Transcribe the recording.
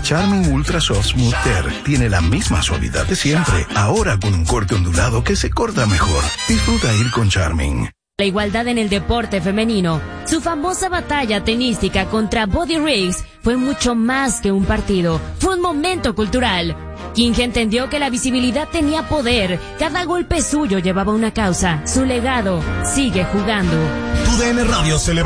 Charmin Ultra Soft Smooth Tear tiene la misma suavidad de siempre, ahora con un corte ondulado que se corta mejor. Disfruta ir con Charmin. La igualdad en el deporte femenino. Su famosa batalla tenística contra Body Riggs fue mucho más que un partido. Fue un momento cultural. King entendió que la visibilidad tenía poder. Cada golpe suyo llevaba una causa. Su legado sigue jugando. TUDN Radio celebra